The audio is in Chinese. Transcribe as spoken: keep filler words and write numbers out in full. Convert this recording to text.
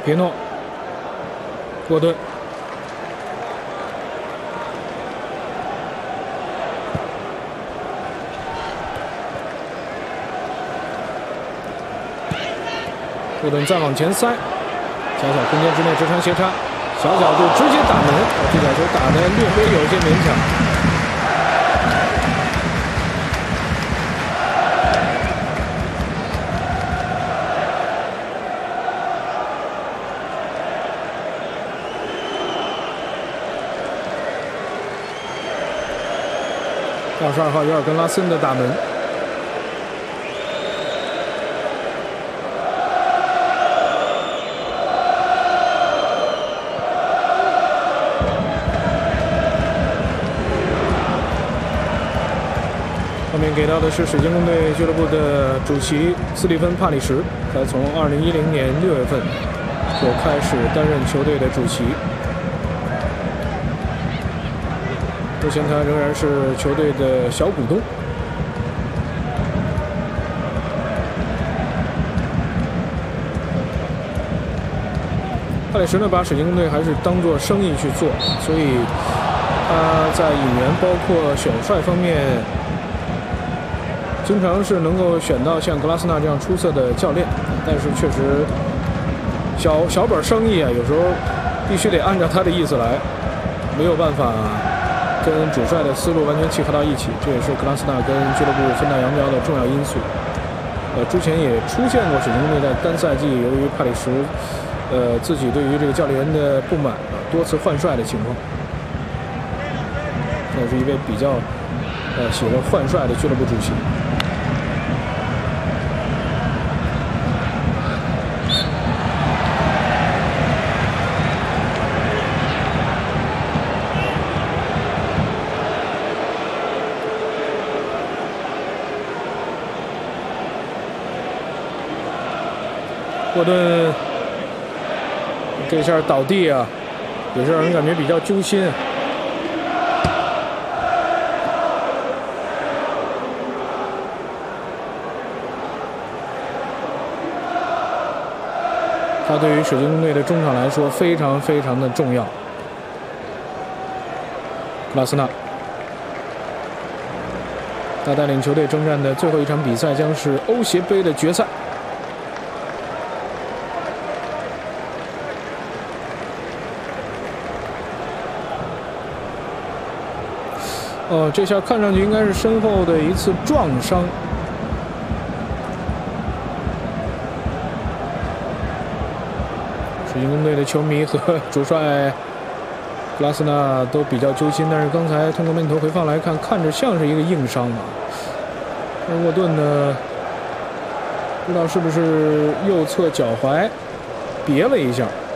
皮诺、沃顿。 沃顿再往前塞，小小空间之内直传斜插，小小就直接打门，这脚球打得略微有些勉强。二十二号尤尔根拉森的打门。 后面给到的是水晶宫队俱乐部的主席斯蒂芬·帕里什，他从二零一零年六月份就开始担任球队的主席，目前他仍然是球队的小股东。帕里什呢，把水晶宫队还是当作生意去做，所以他在引援包括选帅方面。 经常是能够选到像格拉斯纳这样出色的教练，但是确实小小本生意啊，有时候必须得按照他的意思来，没有办法跟主帅的思路完全契合到一起，这也是格拉斯纳跟俱乐部分道扬镳的重要因素。呃，之前也出现过水晶宫队在单赛季由于帕里什呃自己对于这个教练员的不满啊，多次换帅的情况。这是一位比较呃喜欢换帅的俱乐部主席。 沃顿这下倒地啊，也是让人感觉比较揪心啊。他对于水晶宫队的中场来说非常非常的重要。克拉斯纳，他带领球队征战的最后一场比赛将是欧协杯的决赛。 哦，这下看上去应该是身后的一次撞伤。水晶宫队的球迷和主帅格拉斯纳都比较揪心，但是刚才通过面头回放来看，看着像是一个硬伤啊。而沃顿呢，不知道是不是右侧脚踝别了一下。